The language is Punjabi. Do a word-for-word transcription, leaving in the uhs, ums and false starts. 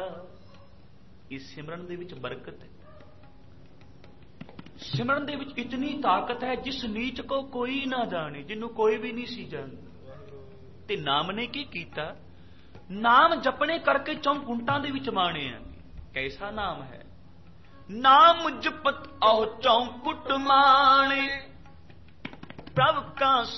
ਇਸ ਸਿਮਰਨ ਦੇ ਵਿੱਚ ਬਰਕਤ ਹੈ। ਸਿਮਰਨ ਦੇ ਵਿੱਚ ਇਤਨੀ ਤਾਕਤ ਹੈ ਜਿਸ ਨੀਚ ਕੋ ਕੋਈ ਨਾ ਜਾਣੇ, ਜਿਹਨੂੰ ਕੋਈ ਵੀ ਨਹੀਂ ਸੀ ਜਾਣਦਾ। ਤੇ ਨਾਮ ਨੇ ਕੀ ਕੀਤਾ? ਨਾਮ ਜਪਣੇ ਕਰਕੇ ਚੌਂਕੁੰਟਾਂ ਦੇ ਵਿੱਚ ਮਾਣਿਆ। ਕੈਸਾ ਨਾਮ ਹੈ? ਨਾਮ ਜਪਤ ਆਓ ਚੌਂਕੁਟ ਮਾਣੇ, ਪ੍ਰਭ ਕਾ